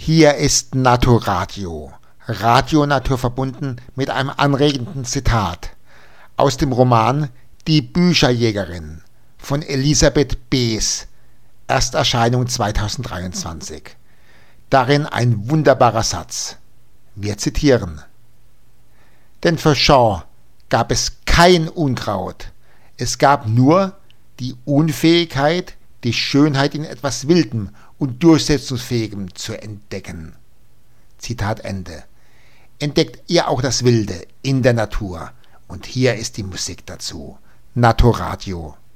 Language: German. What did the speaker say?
Hier ist Naturradio. Radio naturverbunden mit einem anregenden Zitat aus dem Roman Die Bücherjägerin von Elisabeth Bees, Ersterscheinung 2023. Darin ein wunderbarer Satz. Wir zitieren: Denn für Shaw gab es kein Unkraut, es gab nur die Unfähigkeit, die Schönheit in etwas Wildem und Durchsetzungsfähigem zu entdecken. Zitat Ende. Entdeckt ihr auch das Wilde in der Natur. Und hier ist die Musik dazu. Naturradio.